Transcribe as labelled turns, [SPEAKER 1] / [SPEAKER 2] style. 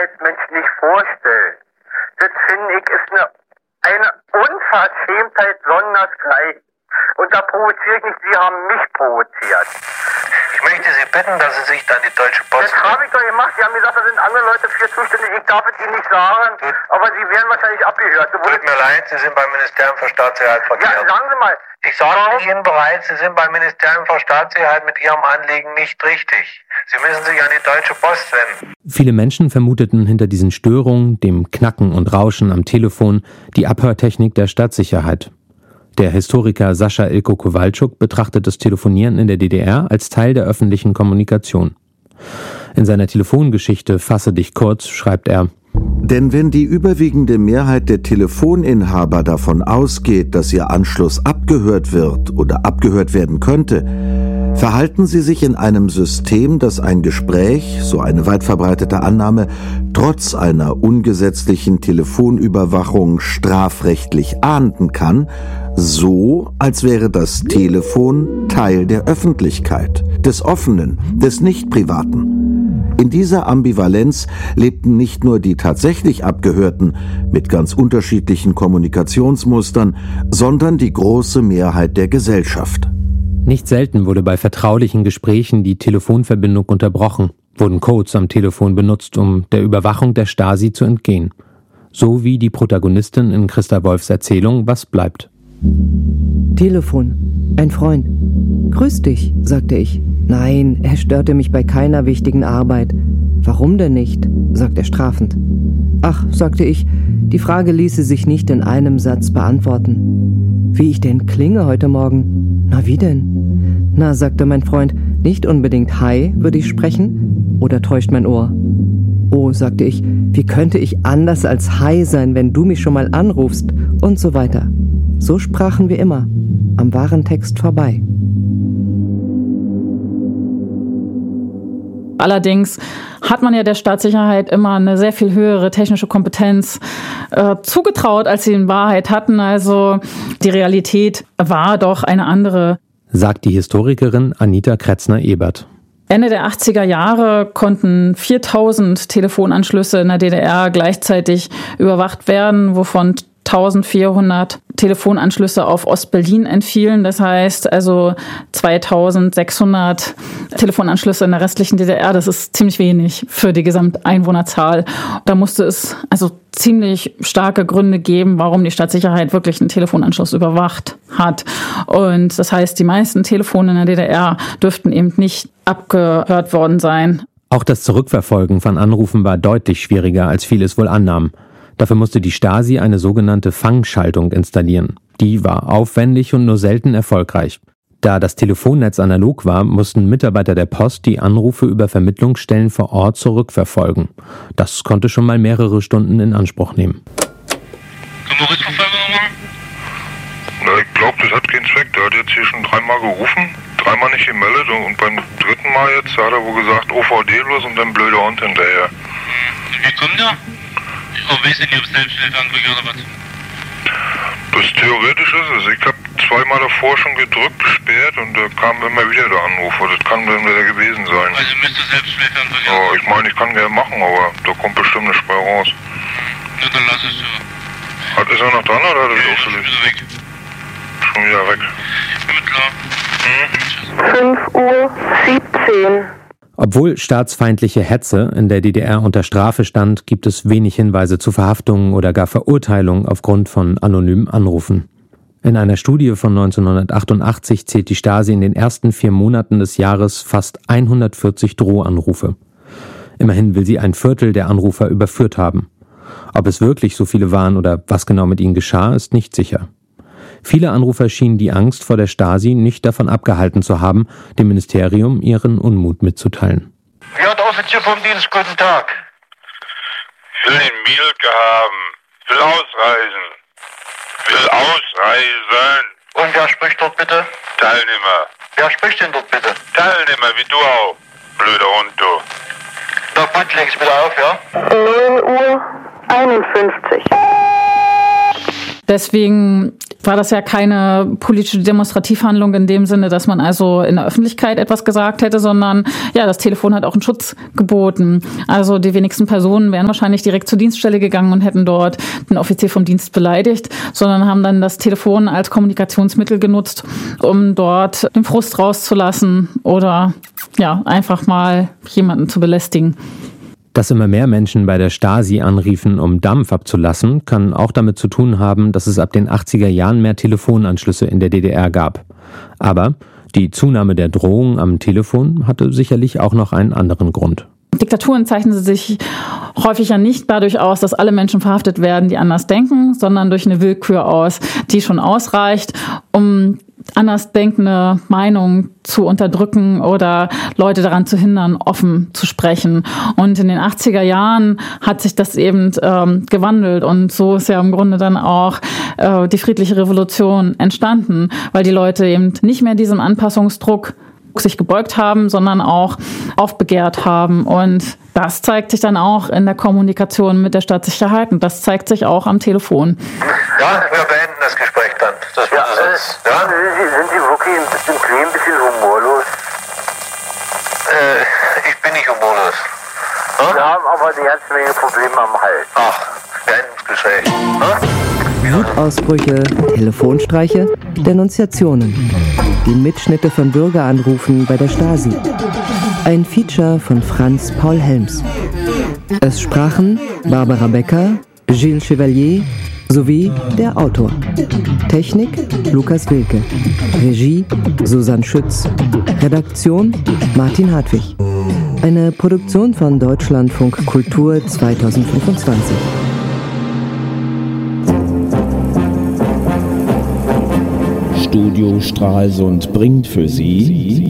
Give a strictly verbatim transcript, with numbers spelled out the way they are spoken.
[SPEAKER 1] Privatmensch nicht vorstellen. Das finde ich ist eine, eine Unverschämtheit sondersgleichen. Und da provoziere ich nicht, Sie haben mich provoziert.
[SPEAKER 2] Ich möchte Sie bitten, dass Sie sich dann die Deutsche Post...
[SPEAKER 1] Das habe ich doch gemacht. Sie haben gesagt, da sind andere Leute für zuständig. Ich darf es Ihnen nicht sagen, Tut, aber Sie werden wahrscheinlich abgehört. So
[SPEAKER 2] tut mir leid, Sie sind beim Ministerium für Staatssicherheit verkehrt.
[SPEAKER 1] Ja, sagen Sie mal.
[SPEAKER 2] Ich sage Ihnen bereits, Sie sind beim Ministerium für Staatssicherheit mit Ihrem Anliegen nicht richtig. Sie müssen sich an die Deutsche Post wenden.
[SPEAKER 3] Viele Menschen vermuteten hinter diesen Störungen, dem Knacken und Rauschen am Telefon, die Abhörtechnik der Staatssicherheit. Der Historiker Sascha Ilko Kowalczuk betrachtet das Telefonieren in der D D R als Teil der öffentlichen Kommunikation. In seiner Telefongeschichte Fasse dich kurz schreibt er:
[SPEAKER 4] Denn wenn die überwiegende Mehrheit der Telefoninhaber davon ausgeht, dass ihr Anschluss abgehört wird oder abgehört werden könnte, verhalten sie sich in einem System, das ein Gespräch, so eine weit verbreitete Annahme, trotz einer ungesetzlichen Telefonüberwachung strafrechtlich ahnden kann, so, als wäre das Telefon Teil der Öffentlichkeit, des Offenen, des Nicht-Privaten. In dieser Ambivalenz lebten nicht nur die tatsächlich Abgehörten mit ganz unterschiedlichen Kommunikationsmustern, sondern die große Mehrheit der Gesellschaft.
[SPEAKER 3] Nicht selten wurde bei vertraulichen Gesprächen die Telefonverbindung unterbrochen, wurden Codes am Telefon benutzt, um der Überwachung der Stasi zu entgehen. So wie die Protagonistin in Christa Wolfs Erzählung Was bleibt.
[SPEAKER 5] Telefon. Ein Freund. Grüß dich, sagte ich. Nein, er störte mich bei keiner wichtigen Arbeit. Warum denn nicht? sagt er strafend. Ach, sagte ich, die Frage ließe sich nicht in einem Satz beantworten. Wie ich denn klinge heute Morgen? Na, wie denn? Na, sagte mein Freund, nicht unbedingt Hi würde ich sprechen? Oder täuscht mein Ohr? Oh, sagte ich, wie könnte ich anders als Hi sein, wenn du mich schon mal anrufst? Und so weiter. So sprachen wir immer, am wahren Text vorbei.
[SPEAKER 6] Allerdings hat man ja der Staatssicherheit immer eine sehr viel höhere technische Kompetenz äh, zugetraut, als sie in Wahrheit hatten. Also die Realität war doch eine andere.
[SPEAKER 3] Sagt die Historikerin Anita Kretzner-Ebert.
[SPEAKER 6] Ende der achtziger Jahre konnten viertausend Telefonanschlüsse in der D D R gleichzeitig überwacht werden, wovon eintausendvierhundert Telefonanschlüsse auf Ostberlin entfielen. Das heißt also zweitausendsechshundert Telefonanschlüsse in der restlichen D D R. Das ist ziemlich wenig für die Gesamteinwohnerzahl. Da musste es also ziemlich starke Gründe geben, warum die Staatssicherheit wirklich einen Telefonanschluss überwacht hat. Und das heißt, die meisten Telefone in der D D R dürften eben nicht abgehört worden sein.
[SPEAKER 3] Auch das Zurückverfolgen von Anrufen war deutlich schwieriger, als viele es wohl annahmen. Dafür musste die Stasi eine sogenannte Fangschaltung installieren. Die war aufwendig und nur selten erfolgreich. Da das Telefonnetz analog war, mussten Mitarbeiter der Post die Anrufe über Vermittlungsstellen vor Ort zurückverfolgen. Das konnte schon mal mehrere Stunden in Anspruch nehmen.
[SPEAKER 7] Können wir Rückverfolgung machen? Na, ich glaube, das hat keinen Zweck. Der hat jetzt hier schon dreimal gerufen, dreimal nicht gemeldet und beim dritten Mal jetzt hat er wohl gesagt, O V D los und dann blöder Hund hinterher.
[SPEAKER 8] Wie kommt er? Ich weiß nicht, ob es Selbsthilfeantrag oder was.
[SPEAKER 7] Das theoretisch ist es. Ich habe zweimal davor schon gedrückt, gesperrt und da kam immer wieder der Anruf. Das kann dann wieder gewesen sein.
[SPEAKER 8] Also müsste Selbsthilfeantrag
[SPEAKER 7] ja, ich meine, ich kann gerne machen, aber da kommt bestimmt nicht bei raus.
[SPEAKER 8] Na, dann lass es so.
[SPEAKER 7] Hat, ist er noch dran oder hat er sich ausgelegt?
[SPEAKER 8] Ist weg.
[SPEAKER 7] Schon wieder weg.
[SPEAKER 8] Ich bin mit klar.
[SPEAKER 7] Hm?
[SPEAKER 1] fünf Uhr siebzehn.
[SPEAKER 3] Obwohl staatsfeindliche Hetze in der D D R unter Strafe stand, gibt es wenig Hinweise zu Verhaftungen oder gar Verurteilungen aufgrund von anonymen Anrufen. In einer Studie von neunzehnhundertachtundachtzig zählt die Stasi in den ersten vier Monaten des Jahres fast hundertvierzig Drohanrufe. Immerhin will sie ein Viertel der Anrufer überführt haben. Ob es wirklich so viele waren oder was genau mit ihnen geschah, ist nicht sicher. Viele Anrufer schienen die Angst vor der Stasi nicht davon abgehalten zu haben, dem Ministerium ihren Unmut mitzuteilen.
[SPEAKER 2] Ja, der Offizier vom Dienst, guten Tag.
[SPEAKER 7] Ich will den Mielke haben. Will ausreisen. Will ausreisen.
[SPEAKER 2] Und wer spricht dort bitte?
[SPEAKER 7] Teilnehmer.
[SPEAKER 2] Wer spricht denn dort bitte?
[SPEAKER 7] Teilnehmer, wie du auch. Blöder Hund, du.
[SPEAKER 2] Doch, Band, leg's bitte auf, ja?
[SPEAKER 1] neun Uhr einundfünfzig.
[SPEAKER 6] Deswegen war das ja keine politische Demonstrativhandlung in dem Sinne, dass man also in der Öffentlichkeit etwas gesagt hätte, sondern ja, das Telefon hat auch einen Schutz geboten. Also die wenigsten Personen wären wahrscheinlich direkt zur Dienststelle gegangen und hätten dort den Offizier vom Dienst beleidigt, sondern haben dann das Telefon als Kommunikationsmittel genutzt, um dort den Frust rauszulassen oder ja, einfach mal jemanden zu belästigen.
[SPEAKER 3] Dass immer mehr Menschen bei der Stasi anriefen, um Dampf abzulassen, kann auch damit zu tun haben, dass es ab den achtziger Jahren mehr Telefonanschlüsse in der D D R gab. Aber die Zunahme der Drohung am Telefon hatte sicherlich auch noch einen anderen Grund.
[SPEAKER 6] Diktaturen zeichnen sich häufig ja nicht dadurch aus, dass alle Menschen verhaftet werden, die anders denken, sondern durch eine Willkür aus, die schon ausreicht, um andersdenkende Meinungen zu unterdrücken oder Leute daran zu hindern, offen zu sprechen. Und in den achtziger Jahren hat sich das eben ähm, gewandelt und so ist ja im Grunde dann auch äh, die friedliche Revolution entstanden, weil die Leute eben nicht mehr diesem Anpassungsdruck sich gebeugt haben, sondern auch aufbegehrt haben. Und das zeigt sich dann auch in der Kommunikation mit der Staatssicherheit und das zeigt sich auch am Telefon.
[SPEAKER 2] Ja, wir beenden das Gespräch dann. Das
[SPEAKER 1] Ja,
[SPEAKER 2] war es.
[SPEAKER 1] äh,
[SPEAKER 2] Ja?
[SPEAKER 1] sind Sie wirklich ein bisschen, ein klein bisschen humorlos?
[SPEAKER 2] Äh, ich bin nicht humorlos.
[SPEAKER 1] Wir
[SPEAKER 2] Hm?
[SPEAKER 1] haben aber eine ganze Menge Probleme am Hals.
[SPEAKER 2] Ach, beenden das Gespräch. Hm?
[SPEAKER 5] Wutausbrüche, Telefonstreiche, Denunziationen. Die Mitschnitte von Bürgeranrufen bei der Stasi. Ein Feature von Franz Paul Helms. Es sprachen Barbara Becker, Gilles Chevalier sowie der Autor. Technik Lukas Wilke. Regie Susanne Schütz. Redaktion Martin Hartwig. Eine Produktion von Deutschlandfunk Kultur zweitausendfünfundzwanzig.
[SPEAKER 9] Studio Stralsund bringt für Sie